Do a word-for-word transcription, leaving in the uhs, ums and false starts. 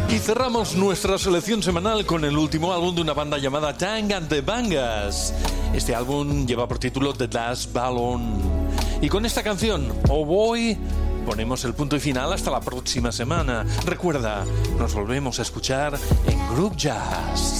Y cerramos nuestra selección semanal con el último álbum de una banda llamada Tang and the Bangas. Este álbum lleva por título The Last Ballon. Y con esta canción, Oh Boy, ponemos el punto y final hasta la próxima semana. Recuerda, nos volvemos a escuchar en Group Jazz.